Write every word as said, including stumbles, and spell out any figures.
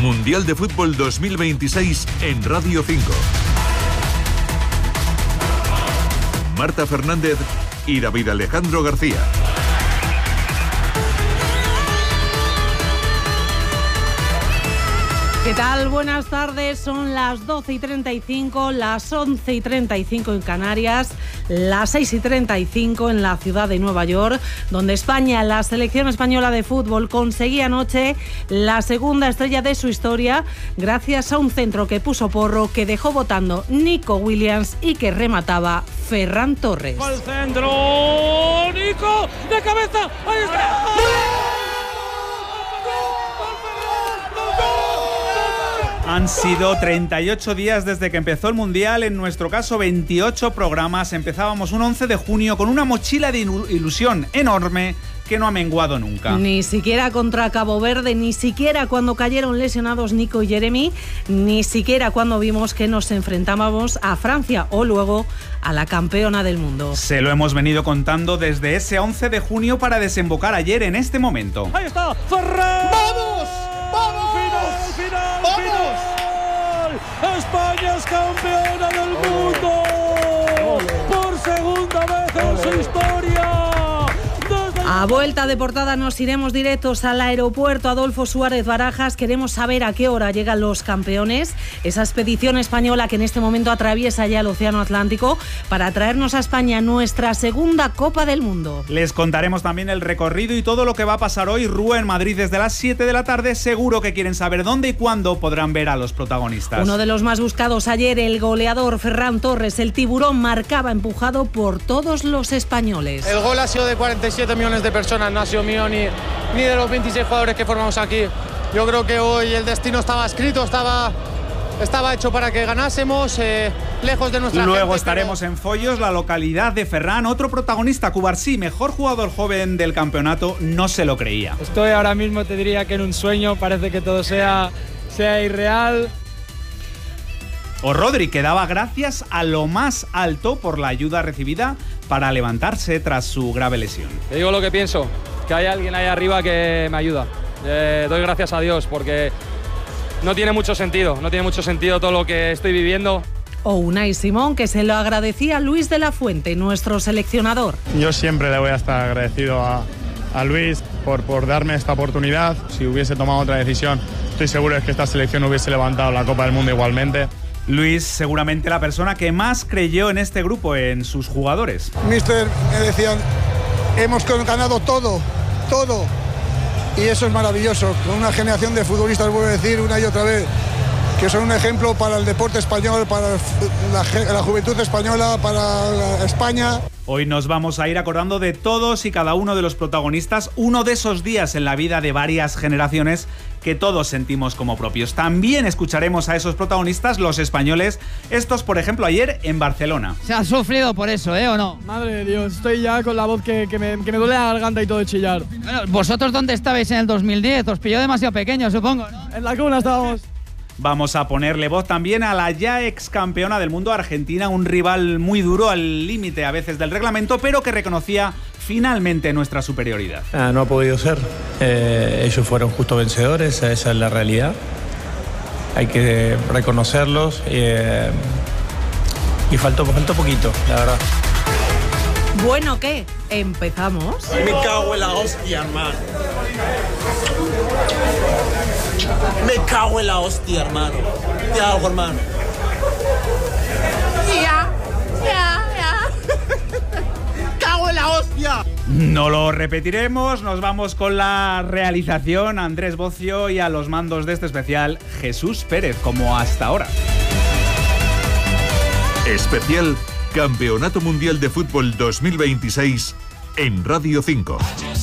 Mundial de Fútbol dos mil veintiséis en Radio cinco. Marta Fernández y David Alejandro García. ¿Qué tal? Buenas tardes, son las doce y treinta y cinco, las once y treinta y cinco en Canarias, las seis y treinta y cinco en la ciudad de Nueva York, donde España, la selección española de fútbol, conseguía anoche la segunda estrella de su historia gracias a un centro que puso Porro, que dejó votando Nico Williams y que remataba Ferran Torres. ¡Al centro! ¡Nico! ¡De cabeza! ¡Ahí está! Han sido treinta y ocho días desde que empezó el Mundial, en nuestro caso veintiocho programas. Empezábamos un once de junio con una mochila de ilusión enorme que no ha menguado nunca. Ni siquiera contra Cabo Verde, ni siquiera cuando cayeron lesionados Nico y Jeremy, ni siquiera cuando vimos que nos enfrentábamos a Francia o luego a la campeona del mundo. Se lo hemos venido contando desde ese once de junio para desembocar ayer en este momento. ¡Ahí está! ¡Ferran! ¡Vamos! ¡Vamos! ¡Final! ¡Final! ¡Vamos! ¡Final! ¡España es campeona del mundo! ¡Por segunda vez en su historia! A vuelta de portada nos iremos directos al aeropuerto Adolfo Suárez Barajas. Queremos saber a qué hora llegan los campeones, esa expedición española que en este momento atraviesa ya el Océano Atlántico para traernos a España nuestra segunda Copa del Mundo. Les contaremos también el recorrido y todo lo que va a pasar hoy. Rúa en Madrid desde las siete de la tarde. Seguro que quieren saber dónde y cuándo podrán ver a los protagonistas. Uno de los más buscados ayer, el goleador Ferran Torres. El tiburón marcaba empujado por todos los españoles. El gol ha sido de cuarenta y siete millones de personas, no ha sido mío ni, ni de los veintiséis jugadores que formamos aquí. Yo creo que hoy el destino estaba escrito, estaba, estaba hecho para que ganásemos, eh, lejos de nuestra Luego gente, estaremos pero... en Foyos, la localidad de Ferran. Otro protagonista, Cubarsí, mejor jugador joven del campeonato, no se lo creía. Estoy ahora mismo, te diría que en un sueño, parece que todo sea, sea irreal. O Rodri, que daba gracias a lo más alto por la ayuda recibida para levantarse tras su grave lesión. Te digo lo que pienso, que hay alguien ahí arriba que me ayuda. Eh, doy gracias a Dios porque no tiene mucho sentido, no tiene mucho sentido todo lo que estoy viviendo. O Unai Simón, que se lo agradecía a Luis de la Fuente, nuestro seleccionador. Yo siempre le voy a estar agradecido a, a Luis por, por darme esta oportunidad. Si hubiese tomado otra decisión, estoy seguro de que esta selección hubiese levantado la Copa del Mundo igualmente. Luis, seguramente la persona que más creyó en este grupo, en sus jugadores. Mister, me decían, hemos ganado todo, todo. Y eso es maravilloso. Con una generación de futbolistas, vuelvo a decir una y otra vez, que son un ejemplo para el deporte español, para la, la juventud española, para España. Hoy nos vamos a ir acordando de todos y cada uno de los protagonistas, uno de esos días en la vida de varias generaciones que todos sentimos como propios. También escucharemos a esos protagonistas, los españoles, estos por ejemplo ayer en Barcelona. Se ha sufrido por eso, ¿eh? ¿O no? Madre de Dios, estoy ya con la voz que, que, me, que me duele la garganta y todo de chillar. Bueno, ¿vosotros dónde estabais en el dos mil diez? Os pilló demasiado pequeño, supongo, ¿no? En la cuna estábamos. Vamos a ponerle voz también a la ya ex campeona del mundo, Argentina, un rival muy duro, al límite a veces del reglamento, pero que reconocía finalmente nuestra superioridad. Ah, no ha podido ser. Eh, ellos fueron justo vencedores, esa es la realidad. Hay que reconocerlos eh, y faltó, faltó poquito, la verdad. Bueno, ¿qué? ¿Empezamos? Me cago en la hostia, hermano. Me cago en la hostia, hermano. ¿Qué hago, hermano? Ya, ya, ya. Cago en la hostia. No lo repetiremos, nos vamos con la realización, Andrés Bocio, y a los mandos de este especial, Jesús Pérez, como hasta ahora. Especial Campeonato Mundial de Fútbol dos mil veintiséis en Radio cinco.